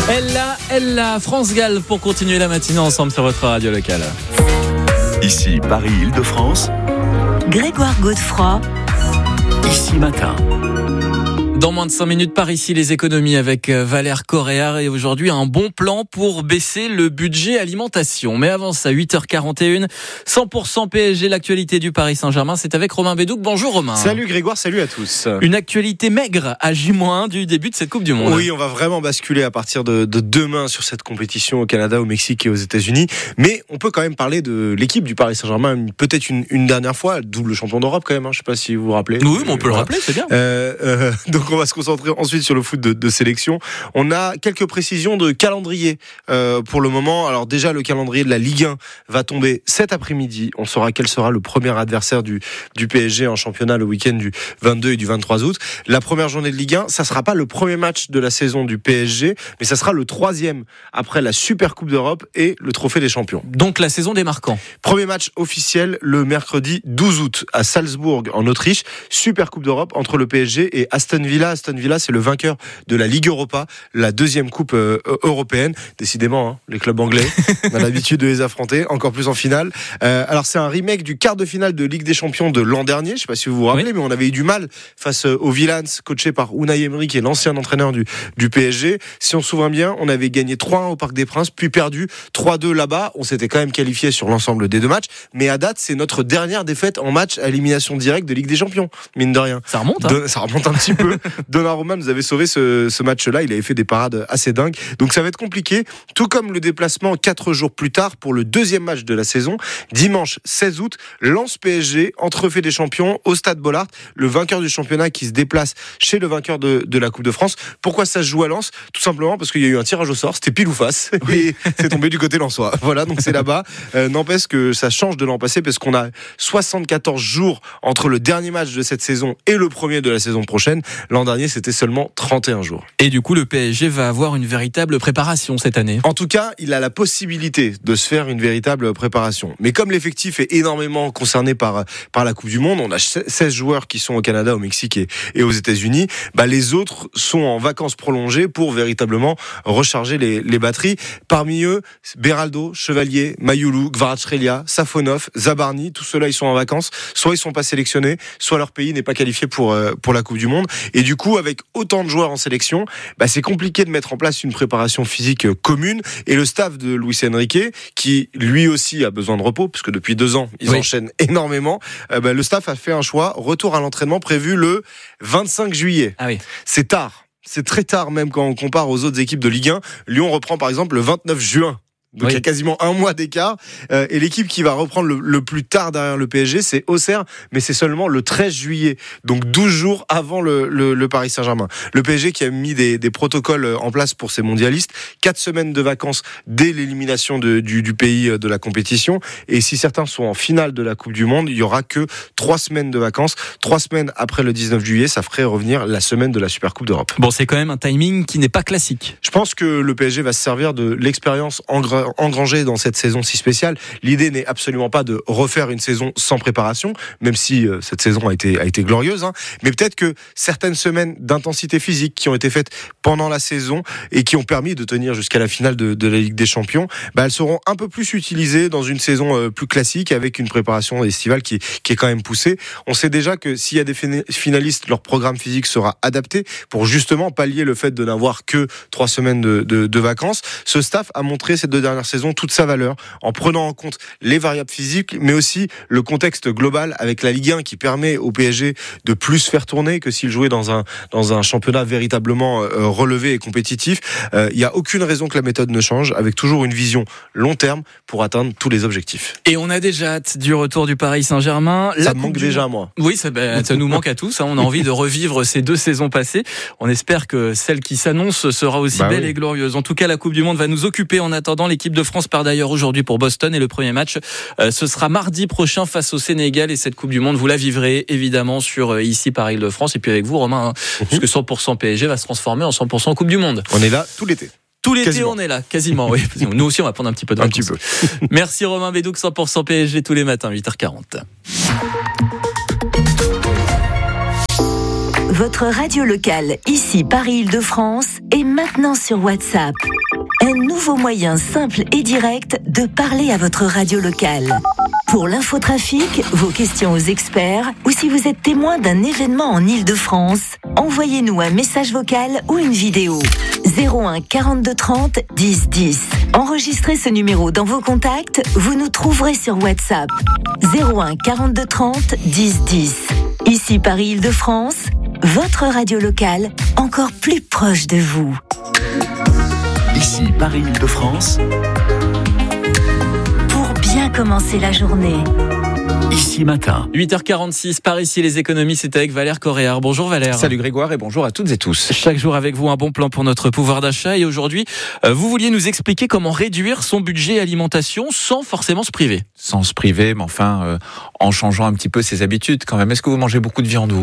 Elle, France Gall pour continuer la matinée ensemble sur votre radio locale. Ici Paris-Île-de-France. Grégoire Godefroy. Ici Matin. Dans moins de 5 minutes, par ici, les économies avec Valère Correa. Et aujourd'hui, un bon plan pour baisser le budget alimentation. Mais avant ça, 8h41, 100% PSG, l'actualité du Paris Saint-Germain. C'est avec Romain Bédouc. Bonjour Romain. Salut Grégoire, salut à tous. Une actualité maigre à J-1 du début de cette Coupe du Monde. Oui, on va vraiment basculer à partir de demain sur cette compétition au Canada, au Mexique et aux États-Unis. Mais on peut quand même parler de l'équipe du Paris Saint-Germain, peut-être une dernière fois, double champion d'Europe quand même. Je ne sais pas si vous vous rappelez. Oui, mais on peut le rappeler, c'est bien. Donc on va se concentrer ensuite sur le foot de sélection. On a quelques précisions de calendrier pour le moment. Alors déjà, le calendrier de la Ligue 1 va tomber cet après-midi. On saura quel sera le premier adversaire du PSG en championnat le week-end du 22 et du 23 août. La première journée de Ligue 1, ça sera pas le premier match de la saison du PSG, mais ça sera le troisième après la Super Coupe d'Europe et le Trophée des Champions. Donc la saison démarre quand ? Premier match officiel le mercredi 12 août à Salzbourg en Autriche. Super Coupe d'Europe entre le PSG et Aston Villa. Aston Villa, c'est le vainqueur de la Ligue Europa, la deuxième coupe européenne. Décidément, les clubs anglais, on a l'habitude de les affronter, encore plus en finale. Alors c'est un remake du quart de finale de Ligue des Champions de l'an dernier. Je ne sais pas si vous vous rappelez, mais on avait eu du mal face au Villans, coaché par Unai Emery, qui est l'ancien entraîneur du PSG. Si on se souvient bien, on avait gagné 3-1 au Parc des Princes, puis perdu 3-2 là-bas. On s'était quand même qualifié sur l'ensemble des deux matchs, mais à date, c'est notre dernière défaite en match à élimination directe de Ligue des Champions, mine de rien. Ça remonte, ça remonte un petit peu. Donnarumma nous avait sauvé ce match-là, il avait fait des parades assez dingues, donc ça va être compliqué, tout comme le déplacement 4 jours plus tard pour le deuxième match de la saison, dimanche 16 août, Lens PSG, Trophée des Champions au Stade Bollaert, le vainqueur du championnat qui se déplace chez le vainqueur de la Coupe de France. Pourquoi ça se joue à Lens ? Tout simplement parce qu'il y a eu un tirage au sort, c'était pile ou face, et c'est tombé du côté lensois. Voilà, donc c'est là-bas. N'empêche que ça change de l'an passé, parce qu'on a 74 jours entre le dernier match de cette saison et le premier de la saison prochaine. L'an dernier, c'était seulement 31 jours. Et du coup, le PSG va avoir une véritable préparation cette année. En tout cas, il a la possibilité de se faire une véritable préparation. Mais comme l'effectif est énormément concerné par la Coupe du Monde, on a 16 joueurs qui sont au Canada, au Mexique et aux États-Unis. Les autres sont en vacances prolongées pour véritablement recharger les batteries. Parmi eux, Beraldo, Chevalier, Mayoulou, Kvaratskhelia, Safonov, Zabarni, tous ceux-là, ils sont en vacances. Soit ils sont pas sélectionnés, soit leur pays n'est pas qualifié pour la Coupe du Monde. Et du coup, avec autant de joueurs en sélection, c'est compliqué de mettre en place une préparation physique commune. Et le staff de Luis Enrique, qui lui aussi a besoin de repos, puisque depuis 2 ans, ils enchaînent énormément, le staff a fait un choix, retour à l'entraînement prévu le 25 juillet. Ah oui. C'est tard. C'est très tard, même quand on compare aux autres équipes de Ligue 1. Lyon reprend par exemple le 29 juin. Donc il y a quasiment un mois d'écart. Et l'équipe qui va reprendre le plus tard derrière le PSG, c'est Auxerre, mais c'est seulement le 13 juillet. Donc 12 jours avant le Paris Saint-Germain. Le PSG qui a mis des protocoles en place pour ses mondialistes. 4 semaines de vacances dès l'élimination du pays de la compétition. Et si certains sont en finale de la Coupe du Monde, il y aura que 3 semaines de vacances. 3 semaines après le 19 juillet, ça ferait revenir la semaine de la Super Coupe d'Europe. Bon, c'est quand même un timing qui n'est pas classique. Je pense que le PSG va se servir de l'expérience engrangée dans cette saison si spéciale. L'idée n'est absolument pas de refaire une saison sans préparation, même si cette saison a été glorieuse, mais peut-être que certaines semaines d'intensité physique qui ont été faites pendant la saison et qui ont permis de tenir jusqu'à la finale de la Ligue des Champions, elles seront un peu plus utilisées dans une saison plus classique, avec une préparation estivale qui est quand même poussée. On sait déjà que s'il y a des finalistes, leur programme physique sera adapté pour justement pallier le fait de n'avoir que 3 semaines de vacances. Ce staff a montré ces 2 dernières saison toute sa valeur en prenant en compte les variables physiques, mais aussi le contexte global avec la Ligue 1 qui permet au PSG de plus faire tourner que s'il jouait dans un championnat véritablement relevé et compétitif. Il n'y a aucune raison que la méthode ne change, avec toujours une vision long terme pour atteindre tous les objectifs. Et on a déjà hâte du retour du Paris Saint-Germain. Ça me manque déjà à moi. Oui, ça nous manque à tous. On a envie de revivre ces 2 saisons passées. On espère que celle qui s'annonce sera aussi belle et glorieuse. En tout cas, la Coupe du Monde va nous occuper en attendant. L'équipe de France part d'ailleurs aujourd'hui pour Boston et le premier match ce sera mardi prochain face au Sénégal, et cette Coupe du Monde vous la vivrez évidemment sur ici Paris-Île-de-France et puis avec vous Romain, puisque 100% PSG va se transformer en 100% Coupe du Monde. On est là tout l'été. Tout l'été, quasiment. On est là, quasiment. Oui. Nous aussi, on va prendre un petit peu de vacances. Un petit peu. Merci Romain Bédouc, 100% PSG tous les matins, 8h40. Votre radio locale, ici Paris-Île-de-France, est maintenant sur WhatsApp. Un nouveau moyen simple et direct de parler à votre radio locale. Pour l'infotrafic, vos questions aux experts ou si vous êtes témoin d'un événement en Île-de-France, envoyez-nous un message vocal ou une vidéo. 01 42 30 10 10. Enregistrez ce numéro dans vos contacts, vous nous trouverez sur WhatsApp. 01 42 30 10 10. Ici Paris-Île-de-France, votre radio locale encore plus proche de vous. Ici Paris-Île-de-France. Pour bien commencer la journée. Ici Matin. 8h46, par ici les économies, c'est avec Valère Corréard. Bonjour Valère. Salut Grégoire et bonjour à toutes et tous. Chaque jour avec vous un bon plan pour notre pouvoir d'achat et aujourd'hui, vous vouliez nous expliquer comment réduire son budget alimentation sans forcément se priver. Sans se priver, mais enfin en changeant un petit peu ses habitudes quand même. Est-ce que vous mangez beaucoup de viande vous ?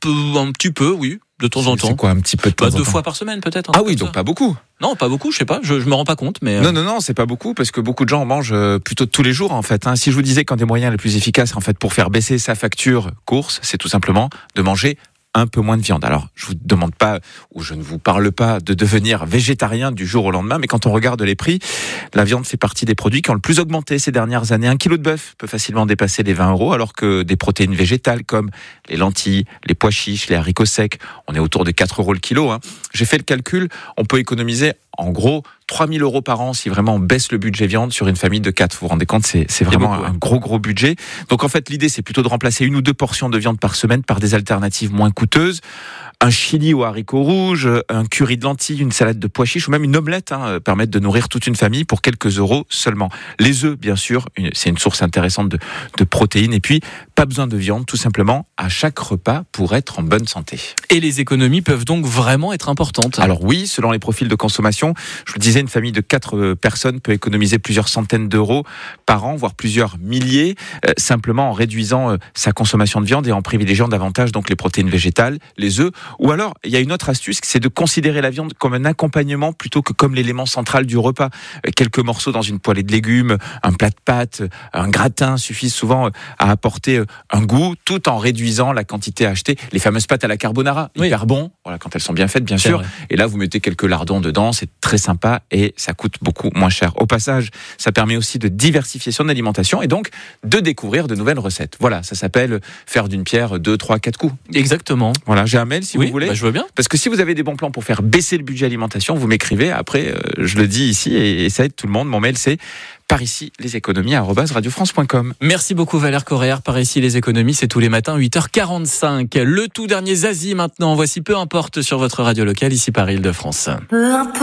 Un petit peu, oui. De temps en temps. C'est quoi un petit peu de temps en temps ? 2 fois par semaine peut-être. Ah oui, donc pas beaucoup. Non, pas beaucoup, je sais pas, je me rends pas compte. Mais Non, c'est pas beaucoup parce que beaucoup de gens mangent plutôt tous les jours en fait. Si je vous disais qu'un des moyens les plus efficaces en fait pour faire baisser sa facture course, c'est tout simplement de manger un peu moins de viande. Alors, je vous demande pas, ou je ne vous parle pas de devenir végétarien du jour au lendemain, mais quand on regarde les prix, la viande fait partie des produits qui ont le plus augmenté ces dernières années. 1 kilo de bœuf peut facilement dépasser les 20 €, alors que des protéines végétales comme les lentilles, les pois chiches, les haricots secs, on est autour de 4 € le kilo. J'ai fait le calcul, on peut économiser en gros 3 000 € par an si vraiment on baisse le budget viande sur une famille de 4. Vous vous rendez compte, c'est vraiment un gros budget. Donc en fait, l'idée, c'est plutôt de remplacer 1 ou 2 portions de viande par semaine par des alternatives moins coûteuses. Un chili aux haricots rouges, un curry de lentilles, une salade de pois chiches ou même une omelette permettent de nourrir toute une famille pour quelques euros seulement. Les œufs, bien sûr, c'est une source intéressante de protéines. Et puis, pas besoin de viande, tout simplement, à chaque repas pour être en bonne santé. Et les économies peuvent donc vraiment être importantes. Alors oui, selon les profils de consommation, je vous le disais, une famille de 4 personnes peut économiser plusieurs centaines d'euros par an, voire plusieurs milliers, simplement en réduisant sa consommation de viande et en privilégiant davantage donc les protéines végétales, les œufs. Ou alors, il y a une autre astuce, c'est de considérer la viande comme un accompagnement plutôt que comme l'élément central du repas. Quelques morceaux dans une poêlée de légumes, un plat de pâtes, un gratin suffisent souvent à apporter un goût tout en réduisant la quantité à acheter. Les fameuses pâtes à la carbonara, hyper bon, voilà, quand elles sont bien faites, bien sûr. Vrai. Et là, vous mettez quelques lardons dedans, c'est très sympa et ça coûte beaucoup moins cher. Au passage, ça permet aussi de diversifier son alimentation et donc de découvrir de nouvelles recettes. Voilà, ça s'appelle faire d'une pierre 2, 3, 4 coups. Exactement. Voilà, j'ai un mail si vous voulez. Bah je veux bien. Parce que si vous avez des bons plans pour faire baisser le budget alimentation, vous m'écrivez. Après, je le dis ici et ça aide tout le monde. Mon mail, c'est parici-leséconomies@radiofrance.com. Merci beaucoup Valère Corréard. Par ici les économies, c'est tous les matins 8h45. Le tout dernier Zazie maintenant. Voici Peu importe sur votre radio locale ici Paris-Île-de-France.